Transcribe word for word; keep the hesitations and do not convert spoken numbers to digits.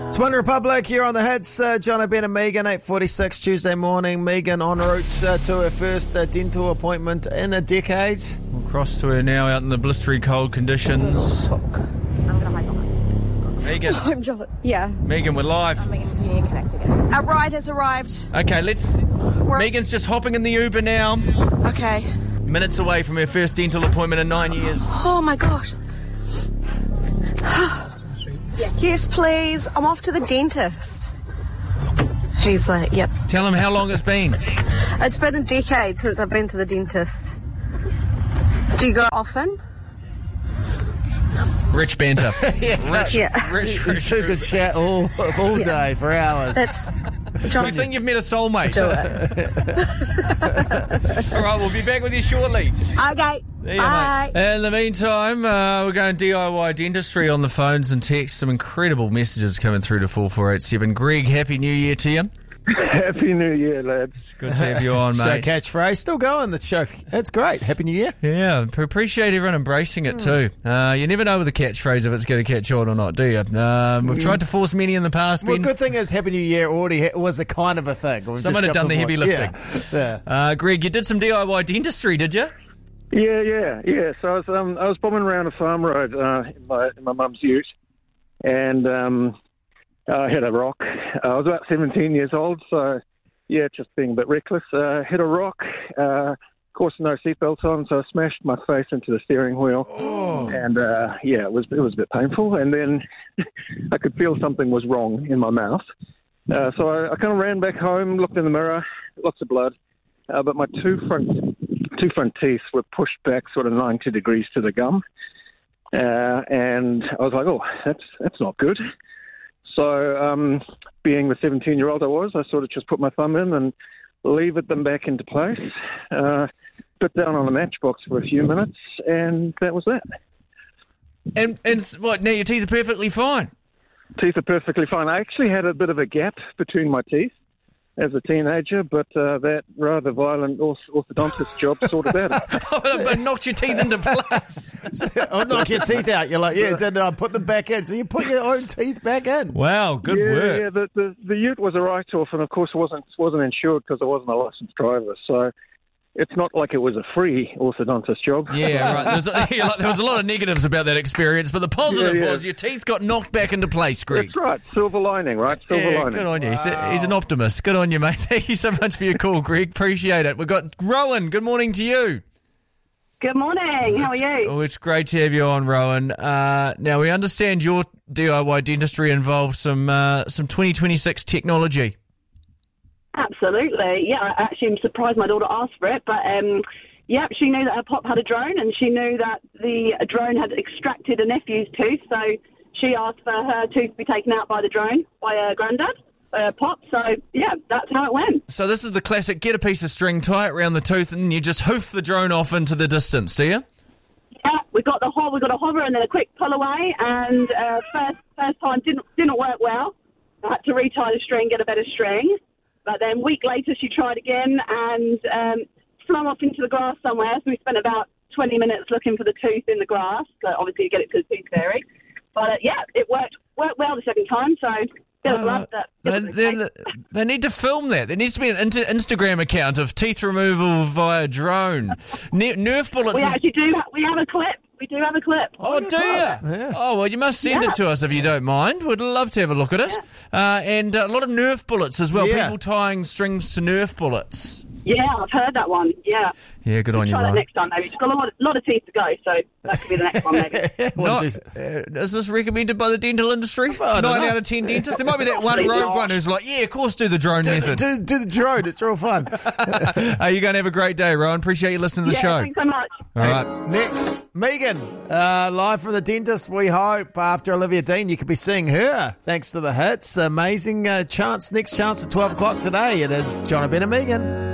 It's One Republic here on the hits. Uh, John O'Ben and Megan, eight forty-six Tuesday morning. Megan en route uh, to her first uh, dental appointment in a decade. We'll cross to her now out in the blistery cold conditions. Megan. I'm John. Yeah. Megan, we're live. Our ride has arrived. Okay, let's... We're... Megan's just hopping in the Uber now. Okay. Minutes away from her first dental appointment in nine years. Oh my gosh. Yes. Yes, please. I'm off to the dentist. He's like, yep. Tell him how long it's been. It's been a decade since I've been to the dentist. Do you go often? Rich banter. yeah. Rich, yeah. rich, rich. It's too good chat all, all Yeah. day for hours. That's... Do you think you've met a soulmate? Do it. All right, we'll be back with you shortly. Okay. There you Bye. mate. In the meantime, uh, we're going D I Y dentistry on the phones and texts. Some incredible messages coming through to four four eight seven. Greg, Happy New Year to you. Happy New Year, lads. Good to have you on, Show mate. catchphase. Still going, the show. It's great. Happy New Year. Yeah, appreciate everyone embracing it too. Uh, you never know with a catchphrase if it's going to catch on or not, do you? Um, we've tried to force many in the past. Well, Ben. good thing is Happy New Year already ha- was a kind of a thing. We've Someone just had done the jumped heavy on board. lifting. Yeah. yeah. Uh, Greg, you did some D I Y dentistry, did you? Yeah, yeah, yeah. So I was, um, I was bombing around a farm road uh, in my in my mum's ute, and um, I hit a rock. I was about seventeen years old, so yeah, just being a bit reckless. Uh, hit a rock. Uh, of course, no seatbelt on, so I smashed my face into the steering wheel, Oh. and uh, yeah, it was it was a bit painful. And then I could feel something was wrong in my mouth. Uh, so I, I kind of ran back home, looked in the mirror, lots of blood, uh, but my two front two front teeth were pushed back sort of ninety degrees to the gum, uh, and I was like, oh, that's that's not good. So um, being the seventeen-year-old I was, I sort of just put my thumb in and levered them back into place, uh, bit down on a matchbox for a few minutes, and that was that. And and what? Now your teeth are perfectly fine. Teeth are perfectly fine. I actually had a bit of a gap between my teeth as a teenager, but uh, that rather violent orth- orthodontist job sorted that out. Oh, it knocked your teeth into place. I'll knock your teeth out. You're like, yeah, did I put them back in? So you put your own teeth back in. Wow, good yeah, work. Yeah, the, the, the ute was a write-off, and of course it wasn't, wasn't insured because I wasn't a licensed driver, so it's not like it was a free orthodontist job. Yeah, right. There's a, yeah, like, there was a lot of negatives about that experience, but the positive Yeah, yeah. was your teeth got knocked back into place, Greg. That's right. Silver lining, right? Silver Yeah, lining. good on you. He's, a- he's an optimist. Good on you, mate. Thank you so much for your call, Greg. Appreciate it. We've got Rowan. Good morning to you. Good morning. How are you? Oh, it's great to have you on, Rowan. Uh, now, we understand your D I Y dentistry involved some uh, some twenty twenty-six technology. Absolutely. Yeah, I actually am surprised my daughter asked for it, but um, yeah, she knew that her pop had a drone, and she knew that the drone had extracted a nephew's tooth, so she asked for her tooth to be taken out by the drone, by her granddad, by her pop. So yeah, that's how it went. So this is the classic, get a piece of string, tie it around the tooth, and then you just hoof the drone off into the distance, do you? Yeah, we got the ho- we got a hover and then a quick pull away, and uh, first first time didn't didn't work well. I had to retie the string, get a better string. But then a week later she tried again and um, flung off into the grass somewhere. So we spent about twenty minutes looking for the tooth in the grass. So obviously you get it to the tooth fairy. But uh, yeah, it worked worked well the second time. So bit of love that. They, they, they need to film that. There needs to be an inter- Instagram account of teeth removal via drone. Ne- Nerf bullets. We is- actually do. Ha- we have a clip. We do have a clip. Oh, do you? Yeah. Oh, well, you must send Yeah. it to us if you don't mind. We'd love to have a look at it. Uh, and uh, a lot of Nerf bullets as well. Yeah. People tying strings to Nerf bullets. Yeah, I've heard that one. Yeah. Yeah, good on you, Try that Ryan. next time maybe. It's got a lot, lot of teeth to go, so that could be the next one maybe. Well, Not, geez. uh, is this recommended by the dental industry? I don't Nine know. out of ten dentists. There might be that one Probably rogue not. one who's like, yeah, of course, do the drone do, method. do, do the drone. It's real fun. Are you going to have a great day, Rowan? Appreciate you listening to the Yeah, show. thanks so much. All right. Next, Megan, uh, live from the dentist, we hope, after Olivia Dean. You could be seeing her, thanks to the hits. Amazing uh, chance, next chance at twelve o'clock today. It is John O'Ben and Megan.